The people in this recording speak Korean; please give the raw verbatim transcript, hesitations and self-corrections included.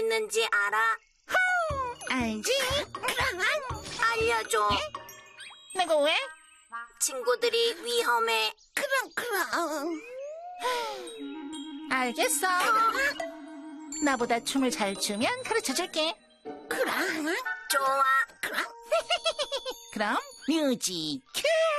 있는지 알아? 알지? 알려줘. 내가 왜? 친구들이 위험해. 그럼 그럼. 알겠어. 나보다 춤을 잘 추면 가르쳐줄게. 그럼. 좋아. 그럼 뮤직 큐!